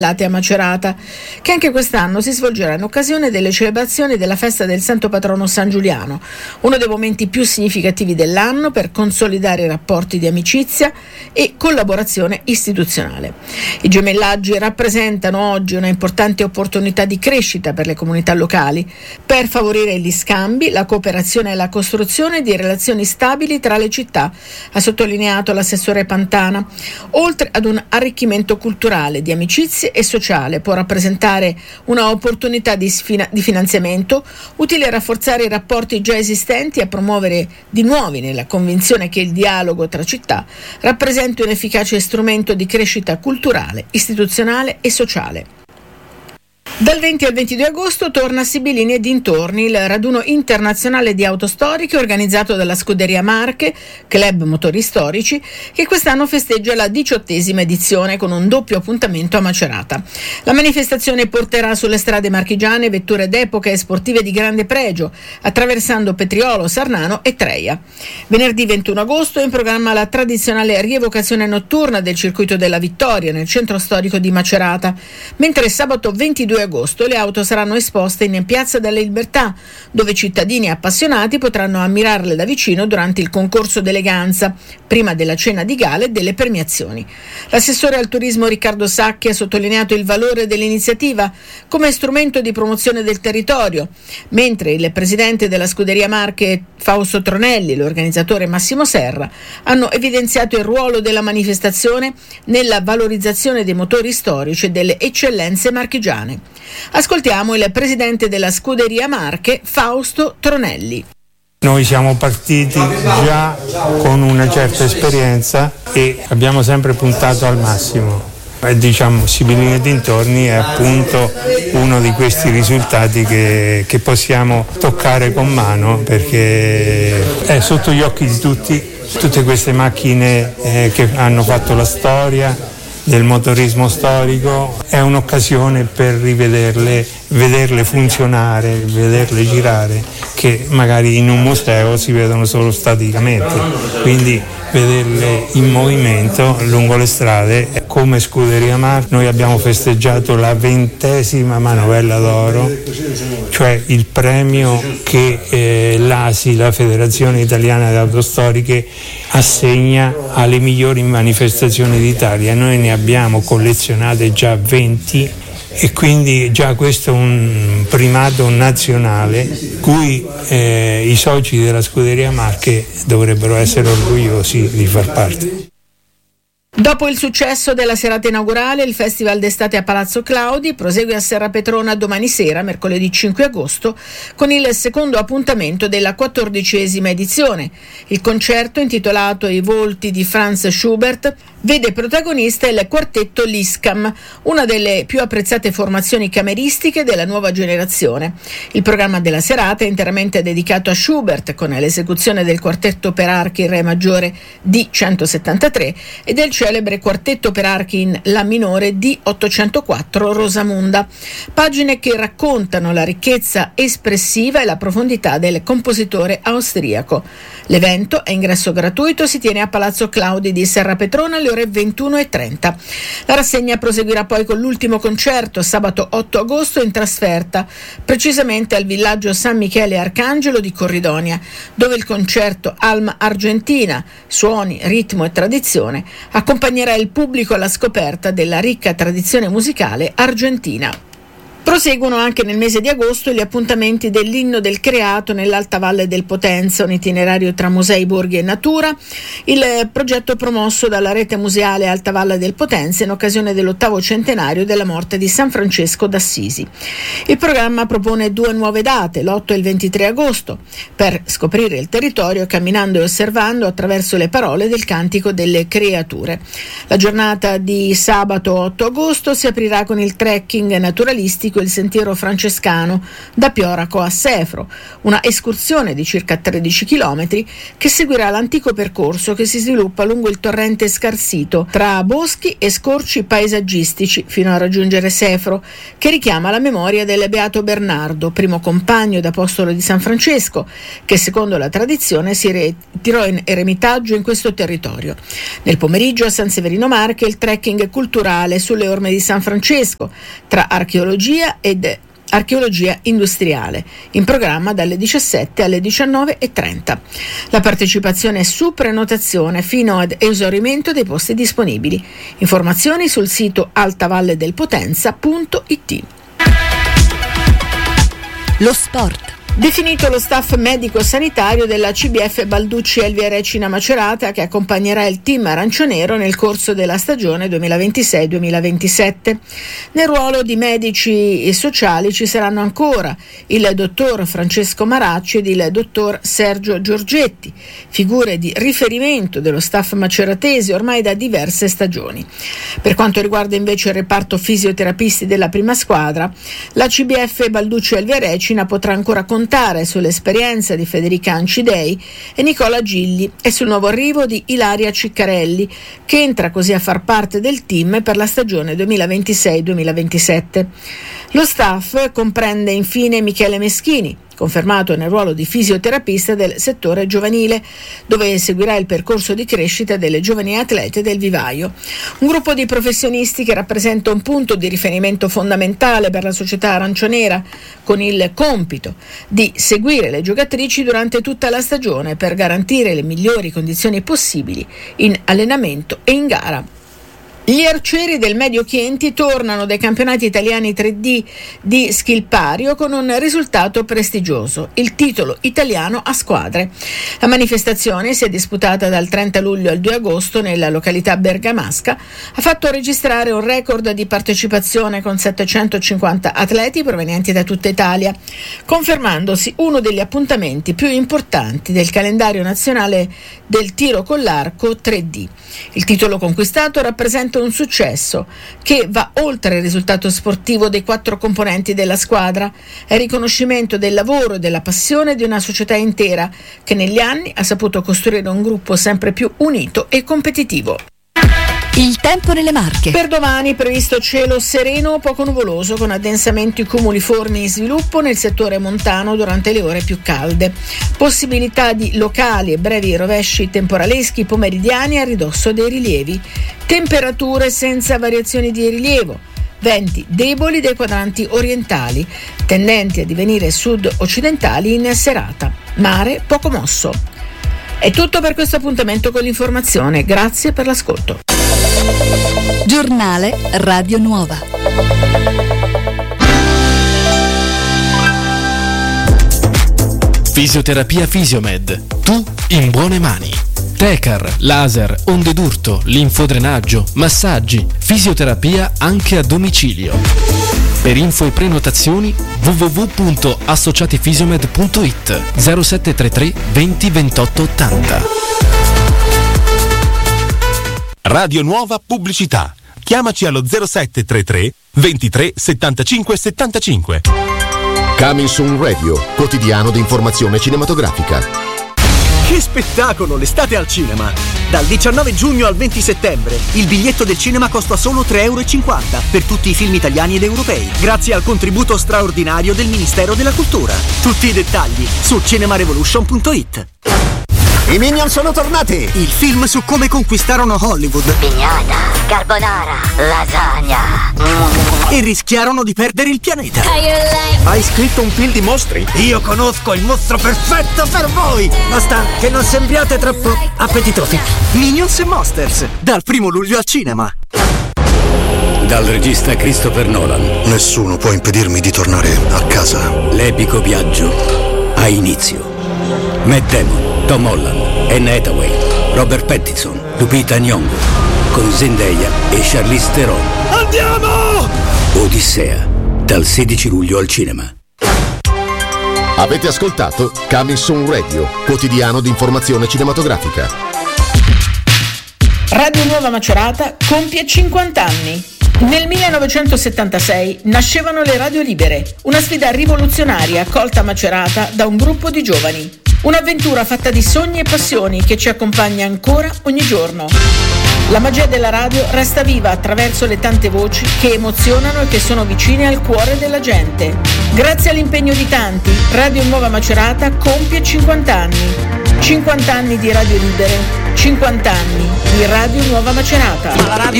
a Macerata, che anche quest'anno si svolgerà in occasione delle celebrazioni della festa del Santo Patrono San Giuliano, uno dei momenti più significativi dell'anno per consolidare i rapporti di amicizia e collaborazione istituzionale. I gemellaggi rappresentano oggi una importante opportunità di crescita per le comunità locali, per favorire gli scambi, la cooperazione e la costruzione di relazioni stabili tra le città, ha sottolineato l'assessore Pantana. Oltre ad un arricchimento culturale, di amicizie e sociale, può rappresentare una opportunità di finanziamento utile a rafforzare i rapporti già esistenti e a promuovere di nuovi, nella convinzione che il dialogo tra città rappresenti un efficace strumento di crescita culturale, istituzionale e sociale. Dal 20 al 22 agosto torna a Sibilini e dintorni il raduno internazionale di auto storiche organizzato dalla Scuderia Marche, Club Motori Storici, che quest'anno festeggia la 18ª edizione con un doppio appuntamento a Macerata. La manifestazione porterà sulle strade marchigiane vetture d'epoca e sportive di grande pregio, attraversando Petriolo, Sarnano e Treia. Venerdì 21 agosto è in programma la tradizionale rievocazione notturna del Circuito della Vittoria nel centro storico di Macerata, mentre sabato 22 agosto le auto saranno esposte in Piazza della Libertà, dove cittadini appassionati potranno ammirarle da vicino durante il concorso d'eleganza, prima della cena di gala e delle premiazioni. L'assessore al turismo Riccardo Sacchi ha sottolineato il valore dell'iniziativa come strumento di promozione del territorio, mentre il presidente della Scuderia Marche Fausto Tronelli e l'organizzatore Massimo Serra hanno evidenziato il ruolo della manifestazione nella valorizzazione dei motori storici e delle eccellenze marchigiane. Ascoltiamo il presidente della Scuderia Marche, Fausto Tronelli. Noi siamo partiti già con una certa esperienza e abbiamo sempre puntato al massimo. E Sibilini e dintorni è appunto uno di questi risultati che possiamo toccare con mano, perché è sotto gli occhi di tutti, tutte queste macchine che hanno fatto la storia del motorismo storico. È un'occasione per rivederle, vederle funzionare, vederle girare, che magari in un museo si vedono solo staticamente, quindi vederle in movimento lungo le strade. Come Scuderia Marche noi abbiamo festeggiato la 20ª manovella d'oro, cioè il premio che l'ASI, la Federazione Italiana di Autostoriche, assegna alle migliori manifestazioni d'Italia. Noi ne abbiamo collezionate già 20 e quindi già questo è un primato nazionale cui i soci della Scuderia Marche dovrebbero essere orgogliosi di far parte. Dopo il successo della serata inaugurale, il Festival d'estate a Palazzo Claudi prosegue a Serra Petrona domani sera, mercoledì 5 agosto, con il secondo appuntamento della 14ª edizione. Il concerto, intitolato I volti di Franz Schubert, vede protagonista il quartetto Liscam, una delle più apprezzate formazioni cameristiche della nuova generazione. Il programma della serata è interamente dedicato a Schubert, con l'esecuzione del quartetto per archi in Re maggiore D173 e del celebre quartetto per archi in La minore D804 Rosamunda, pagine che raccontano la ricchezza espressiva e la profondità del compositore austriaco. L'evento è ingresso gratuito, si tiene a Palazzo Claudi di Serra Petrona alle ore 21:30. La rassegna proseguirà poi con l'ultimo concerto sabato 8 agosto in trasferta, precisamente al villaggio San Michele Arcangelo di Corridonia, dove il concerto Alma Argentina, suoni, ritmo e tradizione, accompagnerà il pubblico alla scoperta della ricca tradizione musicale argentina. Proseguono anche nel mese di agosto gli appuntamenti dell'Inno del Creato nell'Alta Valle del Potenza, un itinerario tra musei, borghi e natura, il progetto promosso dalla rete museale Alta Valle del Potenza in occasione dell'8° centenario della morte di San Francesco d'Assisi. Il programma propone 2 nuove date, l'8 e il 23 agosto, per scoprire il territorio camminando e osservando attraverso le parole del Cantico delle Creature. La giornata di sabato 8 agosto si aprirà con il trekking naturalistico turistico il Sentiero Francescano da Pioraco a Sefro, una escursione di circa 13 km che seguirà l'antico percorso che si sviluppa lungo il torrente Scarsito tra boschi e scorci paesaggistici fino a raggiungere Sefro, che richiama la memoria del Beato Bernardo, primo compagno d'apostolo di San Francesco, che secondo la tradizione si ritirò in eremitaggio in questo territorio. Nel pomeriggio a San Severino Marche il trekking culturale sulle orme di San Francesco tra archeologia ed archeologia industriale, in programma dalle 17 alle 19:30. La partecipazione è su prenotazione fino ad esaurimento dei posti disponibili. Informazioni sul sito altavalledelpotenza.it. Lo sport. Definito lo staff medico-sanitario della CBF Balducci Elvia Recina Macerata, che accompagnerà il team aranciονero nel corso della stagione 2026-2027. Nel ruolo di medici e sociali ci saranno ancora il dottor Francesco Maracci ed il dottor Sergio Giorgetti, figure di riferimento dello staff maceratese ormai da diverse stagioni. Per quanto riguarda invece il reparto fisioterapisti della prima squadra, la CBF Balducci Elvia Recina potrà ancora contare sull'esperienza di Federica Ancidei e Nicola Gigli e sul nuovo arrivo di Ilaria Ciccarelli, che entra così a far parte del team per la stagione 2026-2027. Lo staff comprende infine Michele Meschini, confermato nel ruolo di fisioterapista del settore giovanile, dove seguirà il percorso di crescita delle giovani atlete del vivaio. Un gruppo di professionisti che rappresenta un punto di riferimento fondamentale per la società arancionera, con il compito di seguire le giocatrici durante tutta la stagione per garantire le migliori condizioni possibili in allenamento e in gara. Gli arcieri del Medio Chienti tornano dai campionati italiani 3D di Schilpario con un risultato prestigioso, il titolo italiano a squadre. La manifestazione, si è disputata dal 30 luglio al 2 agosto nella località bergamasca, ha fatto registrare un record di partecipazione con 750 atleti provenienti da tutta Italia, confermandosi uno degli appuntamenti più importanti del calendario nazionale del tiro con l'arco 3D. Il titolo conquistato rappresenta un successo che va oltre il risultato sportivo dei 4 componenti della squadra, è riconoscimento del lavoro e della passione di una società intera che negli anni ha saputo costruire un gruppo sempre più unito e competitivo. Il tempo nelle Marche. Per domani previsto cielo sereno o poco nuvoloso con addensamenti cumuliformi in sviluppo nel settore montano durante le ore più calde. Possibilità di locali e brevi rovesci temporaleschi pomeridiani a ridosso dei rilievi. Temperature senza variazioni di rilievo. Venti deboli dai quadranti orientali, tendenti a divenire sud-occidentali in serata. Mare poco mosso. È tutto per questo appuntamento con l'informazione. Grazie per l'ascolto. Giornale Radio Nuova. Fisioterapia Fisiomed. Tu in buone mani. Tecar, laser, onde d'urto, linfodrenaggio, massaggi, fisioterapia anche a domicilio. Per info e prenotazioni www.associatifisiomed.it 0733 20 28 80. Radio Nuova Pubblicità. Chiamaci allo 0733 23 75 75. Coming Soon Radio, quotidiano di informazione cinematografica. Che spettacolo l'estate al cinema! Dal 19 giugno al 20 settembre il biglietto del cinema costa solo €3,50 per tutti i film italiani ed europei, grazie al contributo straordinario del Ministero della Cultura. Tutti i dettagli su cinemarevolution.it. I Minion sono tornati! Il film su come conquistarono Hollywood. Pignata, carbonara, lasagna. E rischiarono di perdere il pianeta. Hai scritto un film di mostri? Io conosco il mostro perfetto per voi! Basta che non sembriate troppo appetitosi. Minions e Monsters, dal 1 luglio al cinema. Dal regista Christopher Nolan. Nessuno può impedirmi di tornare a casa. L'epico viaggio ha inizio. Matt Damon, Tom Holland, Anne Hathaway, Robert Pattinson, Lupita Nyong'o, con Zendaya e Charlize Theron. Andiamo! Odissea, dal 16 luglio al cinema. Avete ascoltato Coming Soon Radio, quotidiano di informazione cinematografica. Radio Nuova Macerata compie 50 anni. Nel 1976 nascevano le radio libere, una sfida rivoluzionaria accolta a Macerata da un gruppo di giovani. Un'avventura fatta di sogni e passioni che ci accompagna ancora ogni giorno. La magia della radio resta viva attraverso le tante voci che emozionano e che sono vicine al cuore della gente. Grazie all'impegno di tanti, Radio Nuova Macerata compie 50 anni. 50 anni di radio libere, 50 anni di Radio Nuova Macerata. La radio